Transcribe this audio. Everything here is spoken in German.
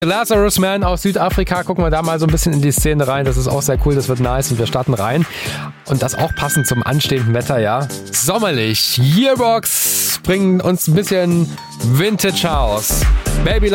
Lazarus Man aus Südafrika, gucken wir da mal so ein bisschen in die Szene rein. Das ist auch sehr cool, das wird nice und wir starten rein. Und das auch passend zum anstehenden Wetter, ja. Sommerlich. Yearbox bringen uns ein bisschen Vintage House. Baby